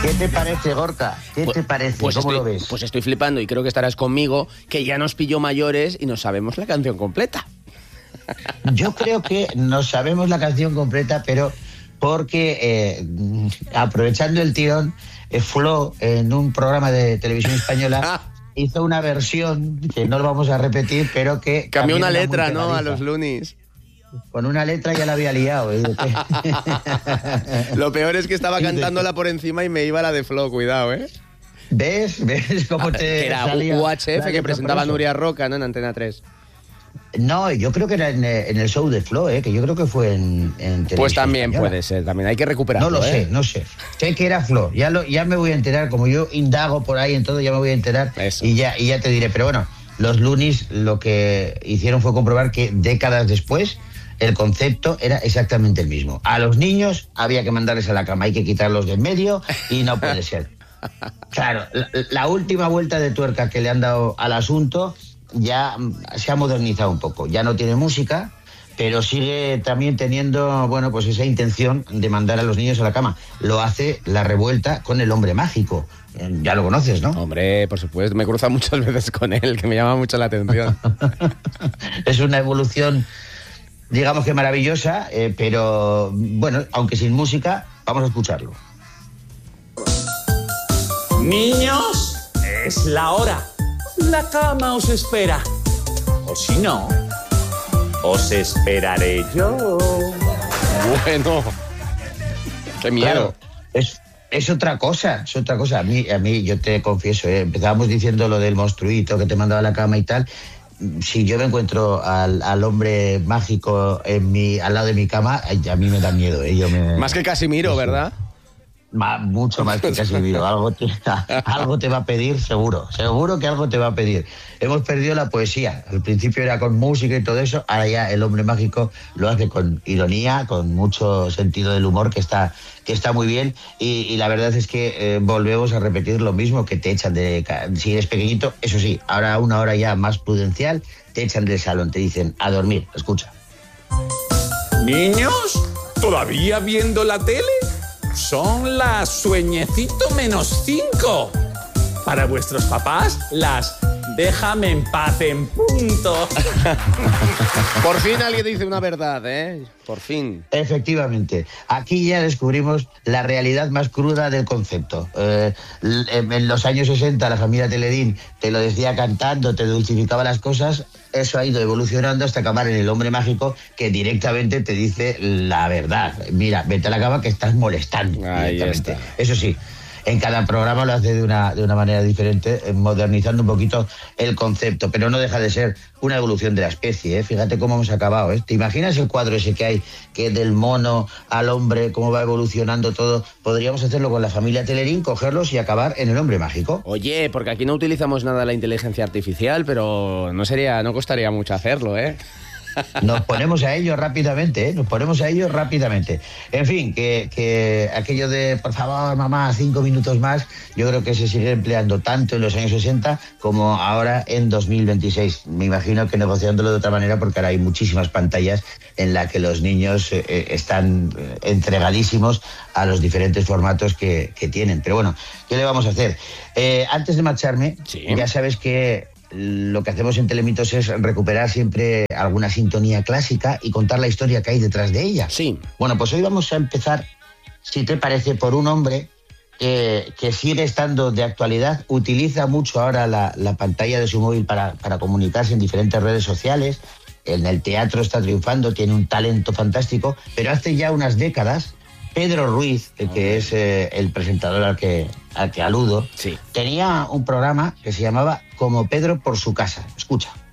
¿Qué te parece, Gorka? ¿Qué te parece? ¿Cómo lo ves? Pues estoy flipando y creo que estarás conmigo, que ya nos pilló mayores y nos sabemos la canción completa. Yo creo que nos sabemos la canción completa, pero porque aprovechando el tirón, Flo, en un programa de televisión española, hizo una versión que no lo vamos a repetir, pero que... Cambió una letra, ¿no? A los Loonies. Con una letra ya la había liado. Lo peor es que estaba cantándola por encima y me iba la de Flo, cuidado, ¿eh? ¿Ves cómo te que era salía UHF que presentaba Nuria Roca, ¿no? En Antena 3. No, yo creo que era en el show de Flo, que yo creo que fue en televisión. Pues también española. puede ser, también hay que recuperarlo. No lo sé, no sé. Sé que era Flo, ya me voy a enterar, como yo indago por ahí en todo, ya me voy a enterar. Eso. y ya te diré. Pero bueno, los Loonies lo que hicieron fue comprobar que décadas después el concepto era exactamente el mismo. A los niños había que mandarles a la cama, hay que quitarlos de en medio y no puede ser. Claro, la última vuelta de tuerca que le han dado al asunto ya se ha modernizado un poco. Ya no tiene música, pero sigue también teniendo, bueno, pues esa intención de mandar a los niños a la cama. Lo hace La Revuelta con El Hombre Mágico. Ya lo conoces, ¿no? Hombre, por supuesto, me he cruzado muchas veces con él, que me llama mucho la atención. Es una evolución, digamos que maravillosa, pero bueno, aunque sin música, vamos a escucharlo. Niños, es la hora. La cama os espera. O si no, os esperaré yo. Bueno, qué miedo. Claro, es otra cosa, es otra cosa. A mí yo te confieso, empezábamos diciendo lo del monstruito que te mandaba a la cama y tal. Si yo me encuentro al hombre mágico al lado de mi cama, a mí me da miedo. Más que Casimiro, ¿verdad? Mucho más que Casimiro. Algo te va a pedir, seguro que algo te va a pedir. Hemos perdido la poesía. Al principio era con música y todo eso, ahora ya el hombre mágico lo hace con ironía, con mucho sentido del humor, que está muy bien, y la verdad es que volvemos a repetir lo mismo, que te echan si eres pequeñito, eso sí, ahora a una hora ya más prudencial, te echan del salón, te dicen a dormir. Escucha. Niños, ¿todavía viendo la tele? Son las sueñecito -5. Para vuestros papás, las déjame en paz en punto. Por fin alguien dice una verdad, ¿eh? Por fin. Efectivamente. Aquí ya descubrimos la realidad más cruda del concepto. En los años 60 la familia Teledín te lo decía cantando, te dulcificaba las cosas. Eso ha ido evolucionando hasta acabar en el hombre mágico, que directamente te dice la verdad. Mira, vete a la cama que estás molestando. Ahí está. Eso sí, en cada programa lo hace de una manera diferente, modernizando un poquito el concepto, pero no deja de ser una evolución de la especie, ¿eh? Fíjate cómo hemos acabado, ¿eh? ¿Te imaginas el cuadro ese que hay, que del mono al hombre, cómo va evolucionando todo? Podríamos hacerlo con la familia Telerín, cogerlos y acabar en el hombre mágico. Oye, porque aquí no utilizamos nada la inteligencia artificial, pero no costaría mucho hacerlo, ¿eh? Nos ponemos a ello rápidamente, En fin, que aquello de, por favor, mamá, 5 minutos más, yo creo que se sigue empleando tanto en los años 60 como ahora en 2026. Me imagino que negociándolo de otra manera, porque ahora hay muchísimas pantallas en las que los niños están entregadísimos a los diferentes formatos que tienen. Pero bueno, ¿qué le vamos a hacer? Antes de marcharme, sí, ya sabes que lo que hacemos en Telemitos es recuperar siempre alguna sintonía clásica y contar la historia que hay detrás de ella. Sí. Bueno, pues hoy vamos a empezar, si te parece, por un hombre que sigue estando de actualidad, utiliza mucho ahora la pantalla de su móvil para comunicarse en diferentes redes sociales. En el teatro está triunfando, tiene un talento fantástico, pero hace ya unas décadas Pedro Ruiz, que es el presentador al que aludo, sí, tenía un programa que se llamaba Como Pedro por su casa. Escucha.